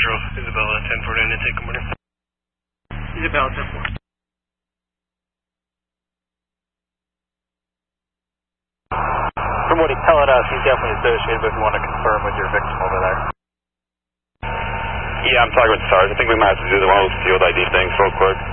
Isabella 1049 intake, good morning. Isabella 1049. From what he's telling us, he's definitely associated, but if you want to confirm with your victim over there. Yeah, I'm talking with SARS. I think we might have to do the one of those field ID things real quick.